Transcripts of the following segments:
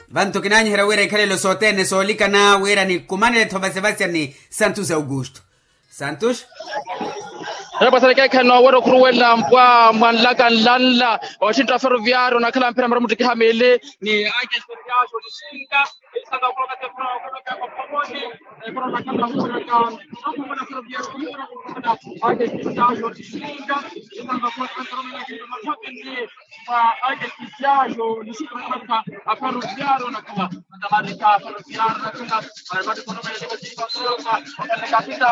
Vanto kinanyi hera wera ikale lo sotene solika na wera ni kumane Thomas Sebastian ni Santos Augusto. Santos? Pasal kan waro kruwela mpwa manlaka lalla washinta ferroviario na kala mpira maramu hamele ni agent ferroviario lishinga isaka kutoka kwa pamoja kwa kama kwa ferroviario agent ferroviario lishinga isaka kwa agent ferroviario lishinga kwa ferroviario na kama ndamarika ferroviario na kama bado kuna mbele kwa kapita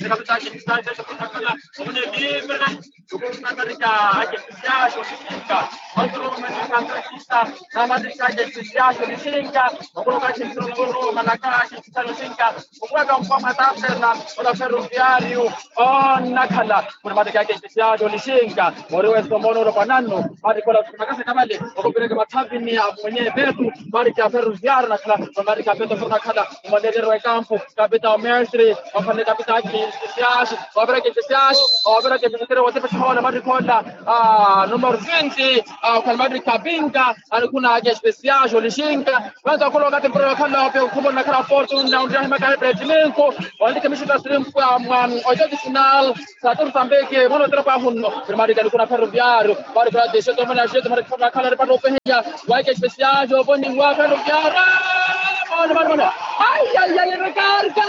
Opera che ministero wote peshaona mari konda numero 20 kwa Madrid Kabinga alikuwa aje special lishinga kwanza kwa wakati mpira kanda hapo kubwa na kala porto na ndio hema Prezidenko walika mishika stream kwa ojoji final satur tambeke mono trapa hunno Madrid alikuwa ferroviario bali kwa desho to mana jeto mari kwa kala repa open ya waike special boni wa ferroviario mono ay recarga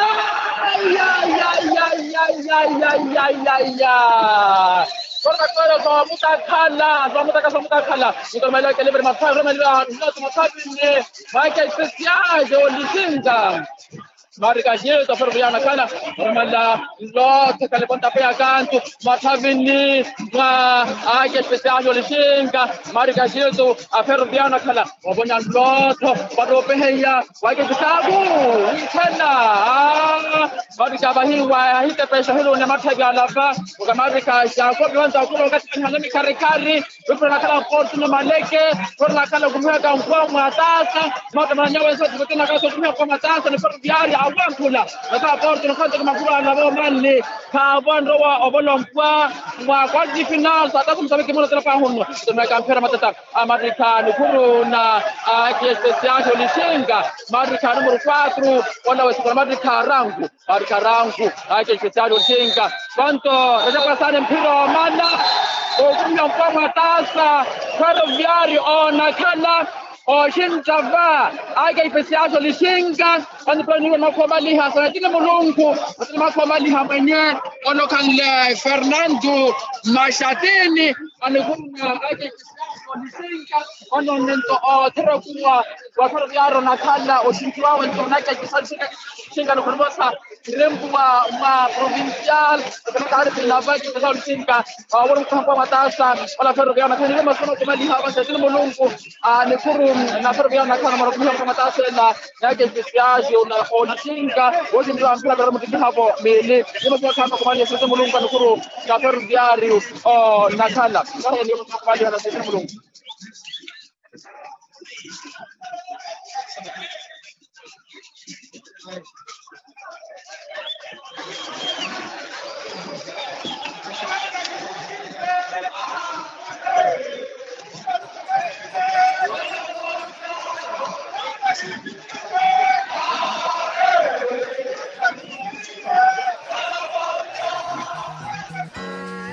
Korna mutakala nikamala kale ber mafaro mala tumathabini Michael Cristiano lisinga Marika jeto ferroviana kana mala lot kale ponta pe akanto mathabini ma ake Cristiano lisinga Marika jeto ferroviana kana wabonya lot bado peheya wake kitabu tena Marika bahiwa hita pesa hilo na mathaga lava kwa Marika shako bianza kwa wakati halami karikari na kala porto na maleke kwa kala kumweka mkwa matasa mata manyawa zote tena kaso kwa matasa ni ferroviaria awakula na porto na kwanza kama kula na bomali ka bando wa obolompa wa quarti final sasa kumsabiki mwana tena pahono tumeka mpira matata Amerika ni kuru na Cristiano lishinga Marika numero 4 wala wa Marika rangu Cristiano lishinga kwanto rejea sana mpira manda kumya kwa matasa ferroviario na kala Oshintava ake Cristiano lishinga anipaniwa makomali hasa tina mulungu makomali hamanye ono kan Fernando Machatini aniguna ake Cristiano lishinga ono nento terakuwa wa ferroviario na kala oshintiwa wento nake Cristiano lishinga no kurbosa Rembuwa ma provincial kama pinava Cristiano lishinga wala kwa matasa wala ferroviario na kala makomali hasa tina mulungu anikuru na ferroviario kana mara kama matasa na yake Cristiano na olishinga wote ndio ampira kwa mtiki hapo mele ndio kama kwa mali sasa mulungu anukuru na ferroviario na kala ndio kwa mali ana sasa mulungu